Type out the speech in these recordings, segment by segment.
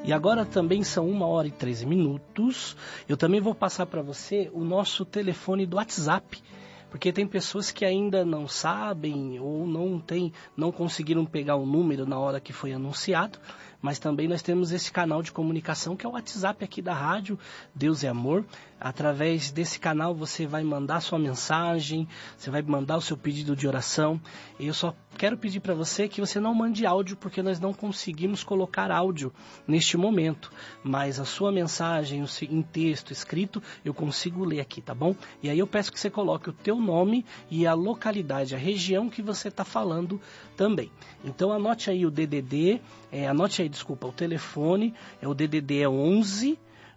E agora também são 1h13. Eu também vou passar para você o nosso telefone do WhatsApp, porque tem pessoas que ainda não sabem ou não conseguiram pegar o número na hora que foi anunciado, mas também nós temos esse canal de comunicação que é o WhatsApp aqui da rádio Deus é Amor. Através desse canal você vai mandar sua mensagem, você vai mandar o seu pedido de oração. E eu só quero pedir para você que você não mande áudio, porque nós não conseguimos colocar áudio neste momento. Mas a sua mensagem em texto, escrito, eu consigo ler aqui, tá bom? E aí eu peço que você coloque o teu nome e a localidade, a região que você está falando também. Então anote aí o DDD, o telefone, o DDD é 11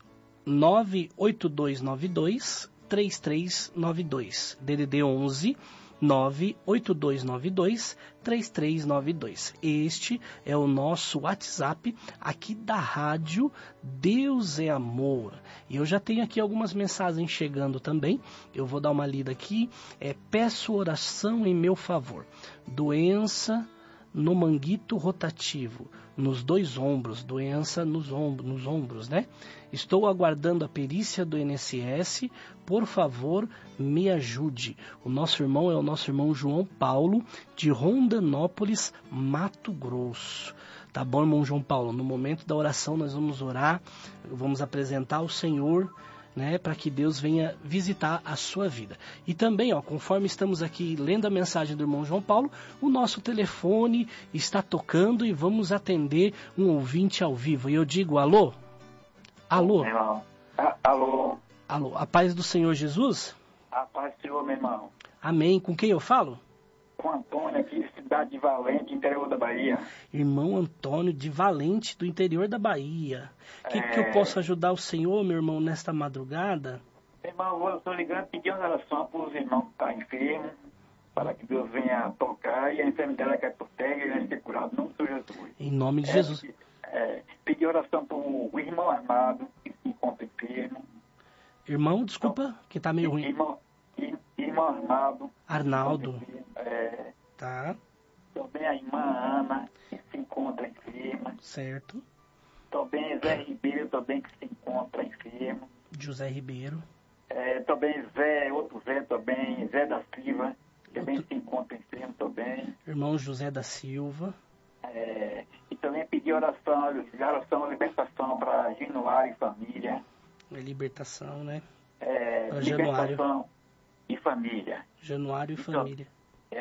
98292 3392. DDD 11 98292 3392. Este é o nosso WhatsApp aqui da rádio Deus é Amor. E eu já tenho aqui algumas mensagens chegando também. Eu vou dar uma lida aqui. Peço oração em meu favor. Doença no manguito rotativo, nos 2 ombros, doença nos ombros, né? Estou aguardando a perícia do INSS, por favor, me ajude. O nosso irmão é o nosso irmão João Paulo, de Rondonópolis, Mato Grosso. Tá bom, irmão João Paulo? No momento da oração nós vamos orar, vamos apresentar ao Senhor, né, para que Deus venha visitar a sua vida. E também, conforme estamos aqui lendo a mensagem do irmão João Paulo, o nosso telefone está tocando e vamos atender um ouvinte ao vivo. E eu digo alô? Alô? Meu irmão. Alô? Alô, a paz do Senhor Jesus? A paz do Senhor, meu irmão. Amém. Com quem eu falo? Com Antônio aqui, cidade de Valente, interior da Bahia. Irmão Antônio de Valente, do interior da Bahia. Que eu posso ajudar o Senhor, meu irmão, nesta madrugada? Meu irmão, eu estou ligando pedindo oração para os irmãos que estão enfermos, para que Deus venha tocar e a enfermidade que é por terra e venha ser curado, em nome de Jesus. Em nome de Jesus. Pedir oração para o irmão Armado, que se encontra enfermo. Irmão, desculpa, que está meio ruim. Irmão Arnaldo. Arnaldo. Tá. Também a irmã Ana, que se encontra enferma. Certo. Também Zé Ribeiro, também que se encontra enfermo. José Ribeiro. Também outro Zé também, Zé da Silva, que também se encontra enfermo também. Irmão José da Silva. E também pedir oração, libertação para Januário e família. Libertação, né? Libertação e família. Januário e família.